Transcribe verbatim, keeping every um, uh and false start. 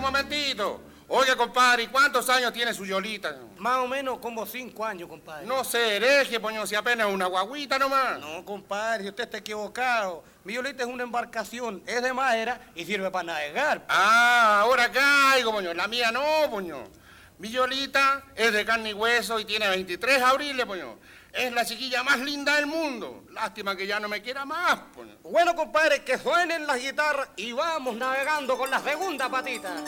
momentito. Oye, compadre, ¿y cuántos años tiene su Yolita? Más o menos como cinco años, compadre. No sé, hereje, poño, si apenas una guaguita nomás. No, compadre, si usted está equivocado. Mi Yolita es una embarcación, es de madera y sirve para navegar. Ah, ahora caigo, poño. La mía no, poño. Mi Yolita es de carne y hueso y tiene veintitrés abriles, poño. Es la chiquilla más linda del mundo. Lástima que ya no me quiera más, poño. Bueno, compadre, que suenen las guitarras y vamos navegando con la segunda patita.